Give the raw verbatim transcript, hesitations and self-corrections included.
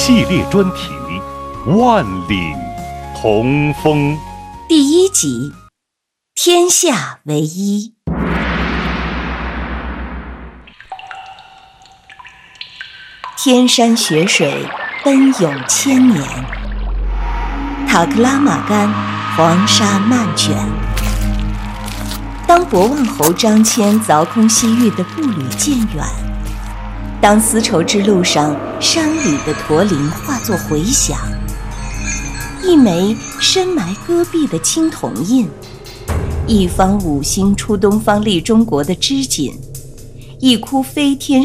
系列专题《万里同风》 第一集：天下为一。天山雪水奔涌千年，塔克拉玛干黄沙漫卷。当博望侯张骞凿空西域的步履渐远，当丝绸之路上山里的驼铃化作回响，一枚深埋戈壁的青铜印，一方五星出东方利中国的织锦，一窟飞天